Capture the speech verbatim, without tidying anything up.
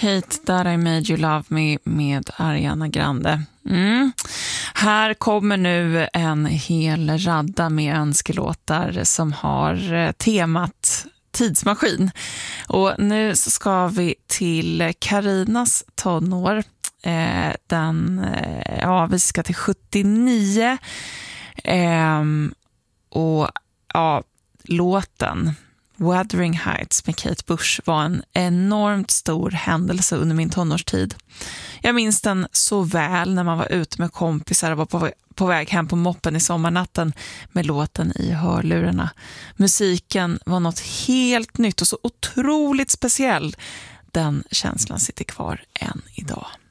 Hate That I Made You Love Me med Ariana Grande. Mm. Här kommer nu en hel radda med önskelåtar som har temat tidsmaskin. Och nu så ska vi till Karinas tonår. Eh, den, eh, ja, vi ska till sjuttionio. Eh, och ja, låten Wuthering Heights med Kate Bush var en enormt stor händelse under min tonårstid. Jag minns den så väl när man var ute med kompisar och var på, på väg hem på moppen i sommarnatten med låten i hörlurarna. Musiken var något helt nytt och så otroligt speciell. Den känslan sitter kvar än idag.